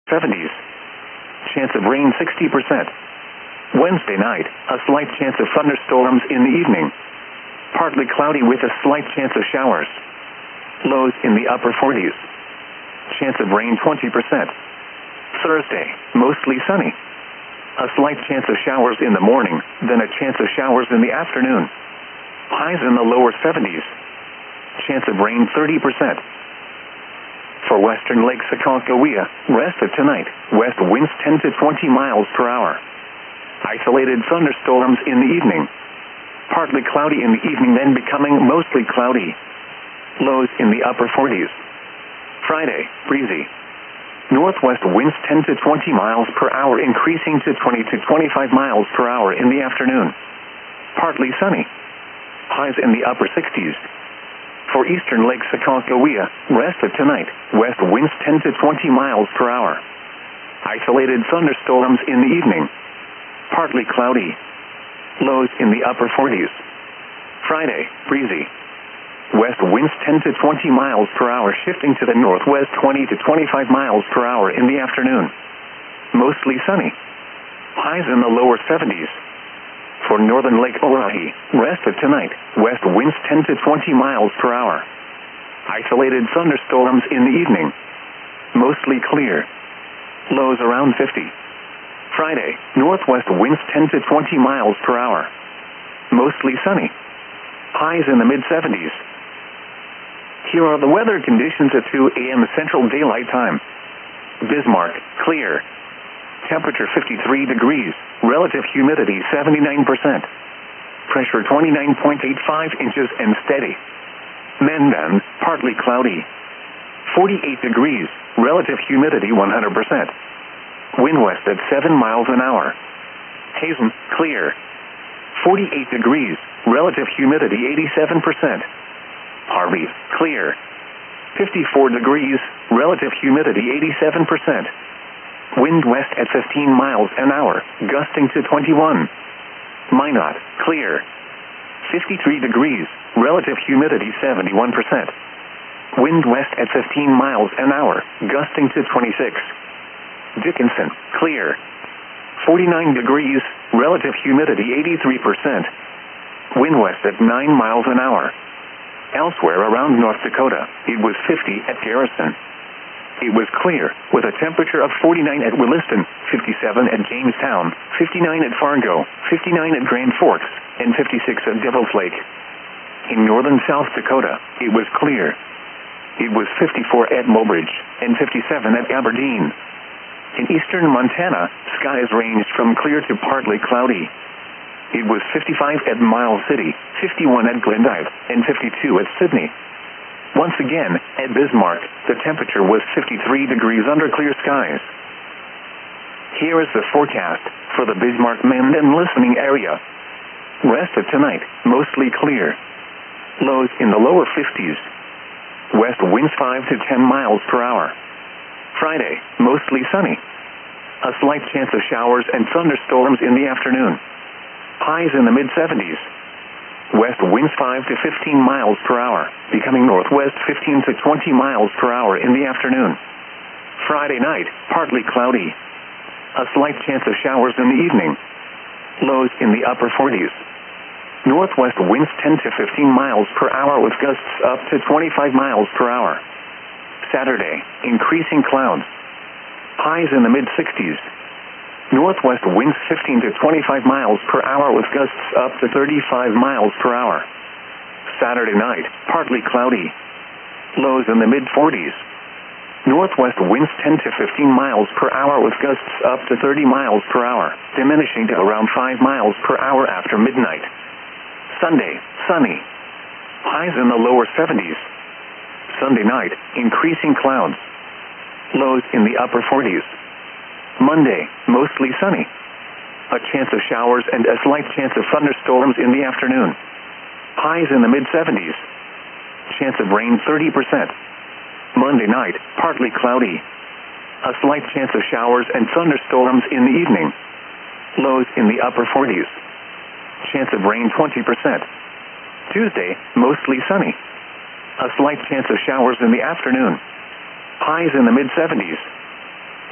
70s. Chance of rain 60%. Wednesday night, a slight chance of thunderstorms in the evening. Partly cloudy with a slight chance of showers. Lows in the upper 40s. Chance of rain 20%. Thursday, mostly sunny. A slight chance of showers in the morning, then a chance of showers in the afternoon. Highs in the lower 70s. Chance of rain 30%. For western Lake Aconcagua, rest of tonight, west winds 10 to 20 miles per hour. Isolated thunderstorms in the evening. Partly cloudy in the evening, then becoming mostly cloudy. Lows in the upper 40s. Friday, breezy. Northwest winds 10 to 20 miles per hour, increasing to 20 to 25 miles per hour in the afternoon. Partly sunny. Highs in the upper 60s. For eastern Lake Aconcagua, rest of tonight, west winds 10 to 20 miles per hour. Isolated thunderstorms in the evening. Partly cloudy. Lows in the upper 40s. Friday, breezy. West winds 10 to 20 miles per hour, shifting to the northwest 20 to 25 miles per hour in the afternoon. Mostly sunny. Highs in the lower 70s. For northern Lake Oahe, rest of tonight, west winds 10 to 20 miles per hour. Isolated thunderstorms in the evening. Mostly clear. Lows around 50. Friday, northwest winds 10 to 20 miles per hour. Mostly sunny. Highs in the mid-70s. Here are the weather conditions at 2 a.m. Central Daylight Time. Bismarck, clear. Temperature 53 degrees. Relative humidity 79%. Pressure 29.85 inches and steady. Mandan, partly cloudy. 48 degrees. Relative humidity 100%. Wind west at 7 miles an hour. Hazen, clear. 48 degrees. Relative humidity 87%. Harvey, clear. 54 degrees. Relative humidity 87%. Wind west at 15 miles an hour, gusting to 21. Minot, clear. 53 degrees. Relative humidity 71%. Wind west at 15 miles an hour, gusting to 26. Dickinson, clear. 49 degrees. Relative humidity 83%. Wind west at 9 miles an hour. Elsewhere around North Dakota, it was 50 at Garrison. It was clear, with a temperature of 49 at Williston, 57 at Jamestown, 59 at Fargo, 59 at Grand Forks, and 56 at Devil's Lake. In northern South Dakota, it was clear. It was 54 at Mobridge, and 57 at Aberdeen. In eastern Montana, skies ranged from clear to partly cloudy. It was 55 at Miles City, 51 at Glendive, and 52 at Sydney. Once again, at Bismarck, the temperature was 53 degrees under clear skies. Here is the forecast for the Bismarck-Mandan listening area. Rest of tonight, mostly clear. Lows in the lower 50s. West winds 5 to 10 miles per hour. Friday, mostly sunny. A slight chance of showers and thunderstorms in the afternoon. Highs in the mid-70s. West winds 5 to 15 miles per hour, becoming northwest 15 to 20 miles per hour in the afternoon. Friday night, partly cloudy. A slight chance of showers in the evening. Lows in the upper 40s. Northwest winds 10 to 15 miles per hour with gusts up to 25 miles per hour. Saturday, increasing clouds. Highs in the mid-60s. Northwest winds 15 to 25 miles per hour with gusts up to 35 miles per hour. Saturday night, partly cloudy. Lows in the mid-40s. Northwest winds 10 to 15 miles per hour with gusts up to 30 miles per hour, diminishing to around 5 miles per hour after midnight. Sunday, sunny. Highs in the lower 70s. Sunday night, increasing clouds. Lows in the upper 40s. Monday, mostly sunny. A chance of showers and a slight chance of thunderstorms in the afternoon. Highs in the mid-70s. Chance of rain 30%. Monday night, partly cloudy. A slight chance of showers and thunderstorms in the evening. Lows in the upper 40s. Chance of rain 20%. Tuesday, mostly sunny. A slight chance of showers in the afternoon. Highs in the mid-70s.